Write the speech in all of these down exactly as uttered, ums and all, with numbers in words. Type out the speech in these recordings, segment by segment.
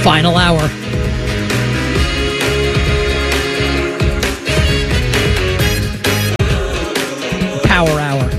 Final hour. Power hour.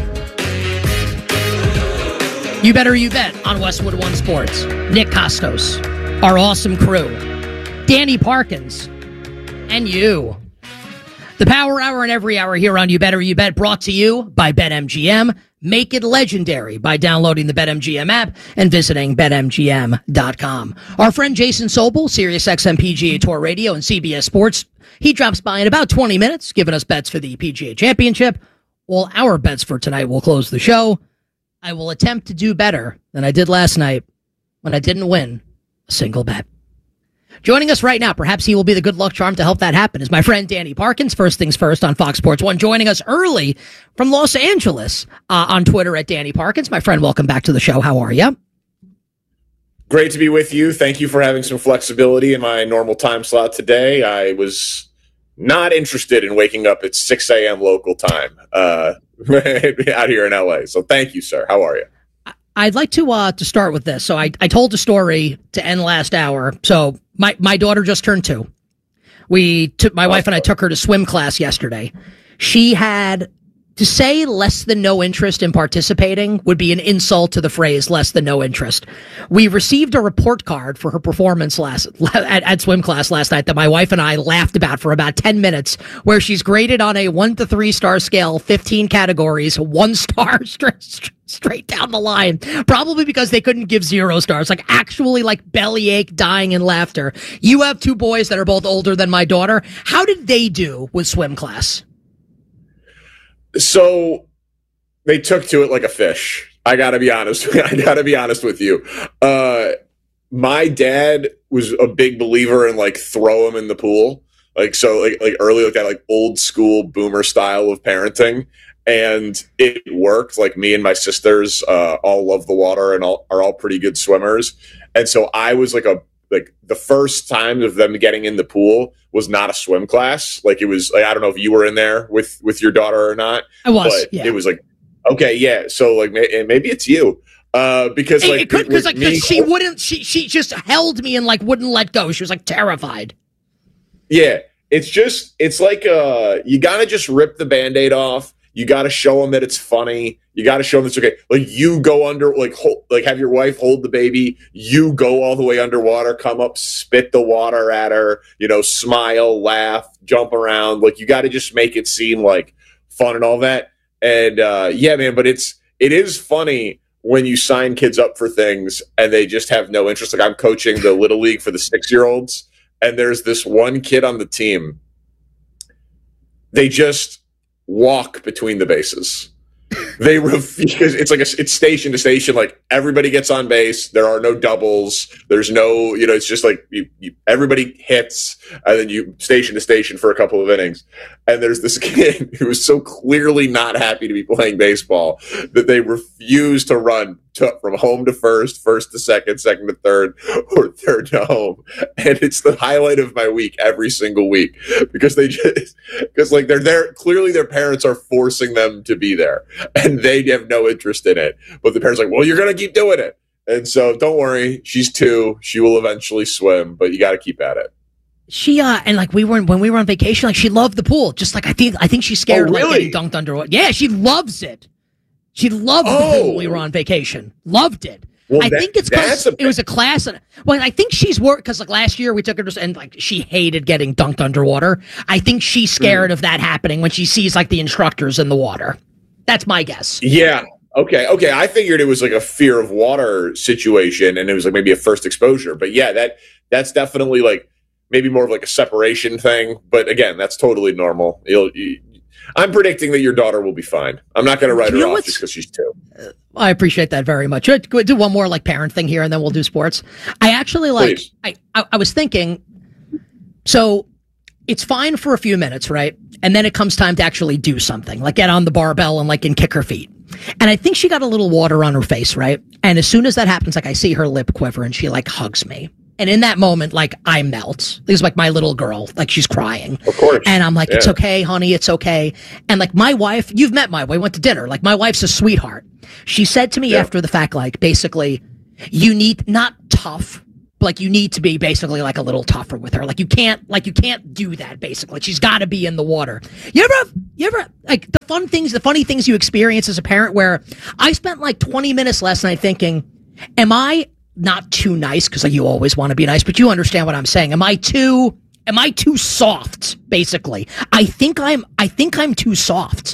You better you bet on Westwood One Sports. Nick Costos, our awesome crew, Danny Parkins, and you. The Power Hour and every hour here on You Better You Bet, brought to you by BetMGM. Make it legendary by downloading the BetMGM app and visiting Bet M G M dot com. Our friend Jason Sobel, SiriusXM P G A Tour Radio and C B S Sports, he drops by in about twenty minutes, giving us bets for the P G A Championship. All our bets for tonight will close the show. I will attempt to do better than I did last night when I didn't win a single bet. Joining us right now, perhaps he will be the good luck charm to help that happen, is my friend Danny Parkins. First things first on Fox Sports one. Joining us early from Los Angeles uh, on Twitter at Danny Parkins. My friend, welcome back to the show. How are you? Great to be with you. Thank you for having some flexibility in my normal time slot today. I was not interested in waking up at six a.m. local time uh, out here in L A. So thank you, sir. How are you? I'd like to uh, to start with this. So I, I told the story to end last hour. So my, my daughter just turned two. We took my wife and I took her to swim class yesterday. She had to say less than no interest in participating would be an insult to the phrase less than no interest. We received a report card for her performance last at, at swim class last night that my wife and I laughed about for about ten minutes, where she's graded on a one to three star scale, fifteen categories, one star straight, straight down the line, probably because they couldn't give zero stars, like actually like bellyache, dying in laughter. You have two boys that are both older than my daughter. How did they do with swim class? So they took to it like a fish. I gotta be honest. I gotta be honest with you. Uh, my dad was a big believer in like throw him in the pool. Like, so like, like early, like that, like old school boomer style of parenting. And it worked. Like me and my sisters, uh, all love the water and all are all pretty good swimmers. And so I was like a, like the first time of them getting in the pool was not a swim class. Like it was, like, I don't know if you were in there with, with your daughter or not. I was, but yeah. It was like, okay, yeah. So like, maybe it's you. Uh, because it, like, it could, because like, me, she wouldn't, she, she just held me and like wouldn't let go. She was like terrified. Yeah. It's just, it's like, uh, you gotta just rip the Band-Aid off. You got to show them that it's funny. You got to show them it's okay. Like you go under, like hold, like have your wife hold the baby. You go all the way underwater, come up, spit the water at her. You know, smile, laugh, jump around. Like you got to just make it seem like fun and all that. And uh, yeah, man. But it's it is funny when you sign kids up for things and they just have no interest. Like I'm coaching the Little League for the six year olds, and there's this one kid on the team. They just walk between the bases. They refuse. It's like a, it's station to station. Like everybody gets on base. There are no doubles. There's no, you know, it's just like you, you, everybody hits, and then you station to station for a couple of innings. And there's this kid who is so clearly not happy to be playing baseball that they refuse to run to, from home to first, first to second, second to third, or third to home. And it's the highlight of my week every single week because they just, because like they're there. Clearly their parents are forcing them to be there and they have no interest in it. But the parents are like, well, you're going to keep doing it. And so don't worry. She's two. She will eventually swim, but you got to keep at it. She uh and like we were when we were on vacation, like she loved the pool. Just like I think I think she's scared oh, really? of like getting dunked underwater. Yeah, she loves it. She loved oh. the pool when we were on vacation. Loved it. Well, I that, think it's because a, it was a class. And, well, I think she's worked because like last year we took her to and like she hated getting dunked underwater. I think she's scared mm. of that happening when she sees like the instructors in the water. That's my guess. Yeah. Okay. Okay. I figured it was like a fear of water situation, and it was like maybe a first exposure. But yeah, that that's definitely like. Maybe more of like a separation thing, but again, that's totally normal. You'll, you, I'm predicting that your daughter will be fine. I'm not going to write her off just because she's two. Uh, I appreciate that very much. Go do one more like parent thing here, and then we'll do sports. I actually like. I, I I was thinking. So it's fine for a few minutes, right? And then it comes time to actually do something, like get on the barbell and like and kick her feet. And I think she got a little water on her face, right? And as soon as that happens, like I see her lip quiver, and she like hugs me. And in that moment, like, I melt. This is like my little girl. Like, she's crying. Of course. And I'm like, yeah. It's okay, honey. It's okay. And like, my wife, you've met my wife. We went to dinner. Like, my wife's a sweetheart. She said to me yeah. after the fact, like, basically, you need, not tough, but like you need to be basically like a little tougher with her. Like you can't, like you can't do that. Basically, she's got to be in the water. You ever, you ever like the fun things, the funny things you experience as a parent? Where I spent like twenty minutes last night thinking, am I not too nice? Because like you always want to be nice, but you understand what I'm saying. Am I too? Am I too soft? Basically, I think I'm. I think I'm too soft.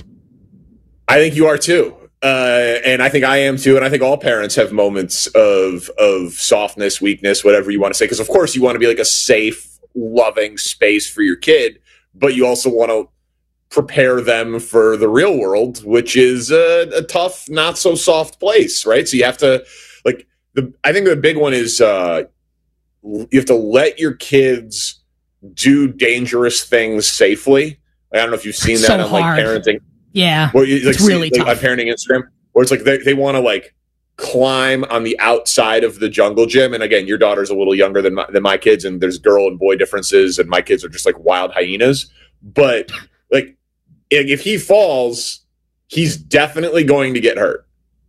I think you are too. Uh, and I think I am too, and I think all parents have moments of of softness, weakness, whatever you want to say. Because of course you want to be like a safe, loving space for your kid, but you also want to prepare them for the real world, which is a, a tough, not so soft place, right? So you have to like the. I think the big one is uh, you have to let your kids do dangerous things safely. Like, I don't know if you've seen that so on like hard. parenting. Yeah, well, you, like, it's really see, tough. Like, on parenting Instagram, where it's like they, they want to like climb on the outside of the jungle gym. And again, your daughter's a little younger than my, than my kids, and there's girl and boy differences, and my kids are just like wild hyenas. But like, if he falls, he's definitely going to get hurt.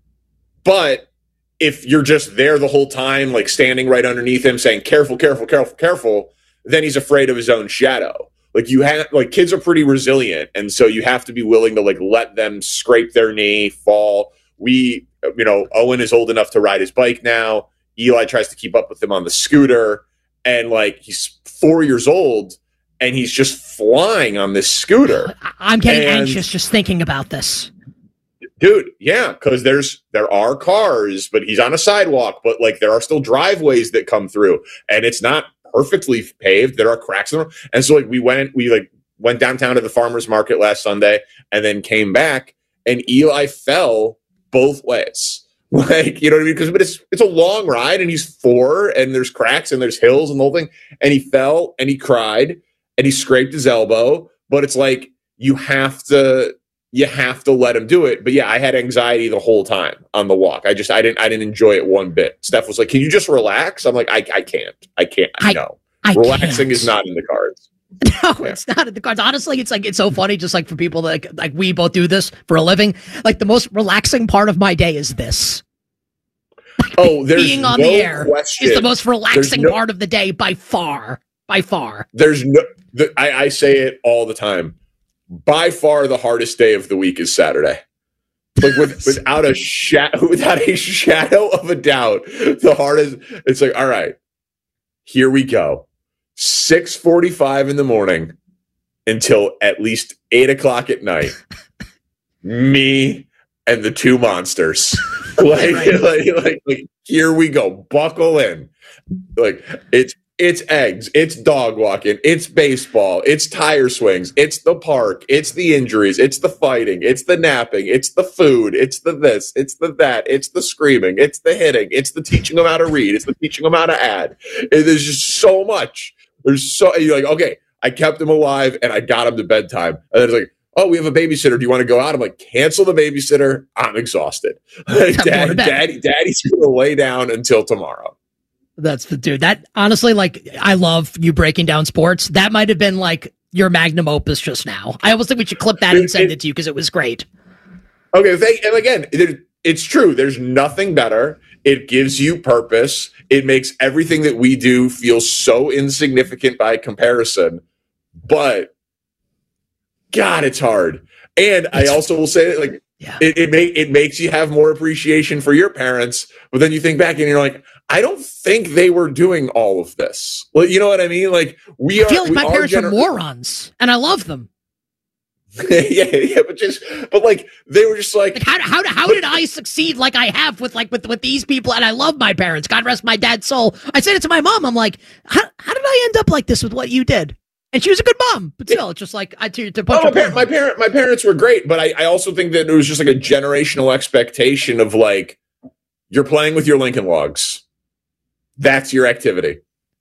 But if you're just there the whole time, like standing right underneath him, saying "careful, careful, careful, careful," then he's afraid of his own shadow. Like you have, like kids are pretty resilient, and so you have to be willing to like let them scrape their knee, fall. We, you know, Owen is old enough to ride his bike now. Eli tries to keep up with him on the scooter, and like he's four years old, and he's just flying on this scooter. I'm getting and, anxious just thinking about this, dude. Yeah, because there's there are cars, but he's on a sidewalk, but like there are still driveways that come through, and it's not perfectly paved. There are cracks in them. And so like we went, we like went downtown to the farmer's market last Sunday and then came back, and Eli fell both ways. Like, you know what I mean? Because but it's it's a long ride, and he's four, and there's cracks and there's hills and the whole thing. And he fell and he cried and he scraped his elbow. But it's like you have to you have to let him do it. But yeah, I had anxiety the whole time on the walk. I just, I didn't, I didn't enjoy it one bit. Steph was like, can you just relax? I'm like, I, I can't, I can't, I know. Relaxing can't. Is not in the cards. No, yeah. It's not in the cards. Honestly, it's like, it's so funny. Just like for people that like, like we both do this for a living, like the most relaxing part of my day is this. Oh, there's being on no the air question. is the most relaxing no, part of the day by far, by far. There's no, the, I, I say it all the time. By far, the hardest day of the week is Saturday. Like with, without a shadow, without a shadow of a doubt, the hardest. It's like, all right, here we go. six forty-five in the morning until at least eight o'clock at night. Me and the two monsters. like, right. like, like, like, here we go. Buckle in. Like it's. It's eggs, it's dog walking, it's baseball, it's tire swings, it's the park, it's the injuries, it's the fighting, it's the napping, it's the food, it's the this, it's the that, it's the screaming, it's the hitting, it's the teaching them how to read, it's the teaching them how to add. And there's just so much. There's so, you're like, okay, I kept him alive and I got him to bedtime. And then it's like, oh, we have a babysitter. Do you want to go out? I'm like, cancel the babysitter. I'm exhausted. Dad, daddy, daddy's going to lay down until tomorrow. That's the dude. That honestly, like, I love you breaking down sports. That might have been like your magnum opus just now. I almost think we should clip that and send it to you because it was great. Okay, thank, and again, it, it's true. There's nothing better. It gives you purpose. It makes everything that we do feel so insignificant by comparison. But God, it's hard. And it's, I also will say that, like, yeah. it it, make, it makes you have more appreciation for your parents. But then you think back and you're like, I don't think they were doing all of this. Well, you know what I mean? Like we are. I feel like my parents gener- are morons, and I love them. yeah, yeah, but just, but like they were just like, like how how how did I succeed like I have with like with with these people? And I love my parents. God rest my dad's soul. I said it to my mom. I'm like, how how did I end up like this with what you did? And she was a good mom, but still, it's just like I to to put. Oh, my, par- my parent, my parents were great, but I, I also think that it was just like a generational expectation of like you're playing with your Lincoln Logs. That's your activity.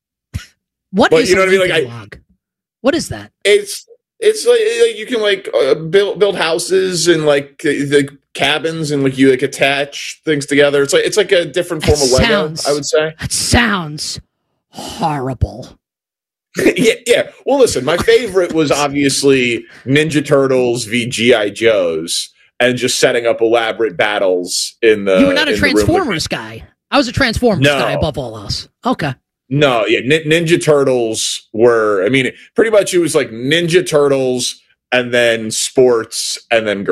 What but is you know a what I mean? Like, log? What is that? It's it's like, like you can like uh, build build houses and like the cabins and like you like attach things together. It's like it's like a different form that of sounds, Lego, I would say. That sounds horrible. yeah, yeah. Well, listen, my favorite was obviously Ninja Turtles v G I Joes and just setting up elaborate battles in the. You were not a Transformers guy. I was a Transformers no. guy above all else. Okay. No, yeah, Nin- Ninja Turtles were. I mean, pretty much it was like Ninja Turtles and then sports and then girls.